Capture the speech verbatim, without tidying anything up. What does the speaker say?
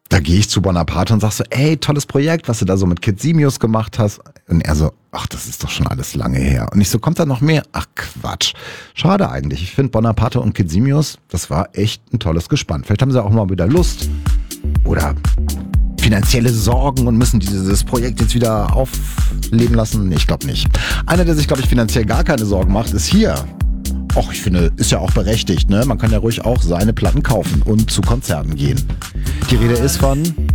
Da gehe ich zu Bonaparte und sag so, ey, tolles Projekt, was du da so mit Kid Simius gemacht hast. Und er so, ach, das ist doch schon alles lange her. Und ich so, kommt da noch mehr? Ach, Quatsch. Schade eigentlich. Ich finde Bonaparte und Kid Simius, das war echt ein tolles Gespann. Vielleicht haben sie auch mal wieder Lust oder finanzielle Sorgen und müssen dieses Projekt jetzt wieder aufleben lassen. Nee, ich glaube nicht. Einer, der sich, glaube ich, finanziell gar keine Sorgen macht, ist hier. Och, ich finde, ist ja auch berechtigt, ne? Man kann ja ruhig auch seine Platten kaufen und zu Konzerten gehen. Die Rede ist von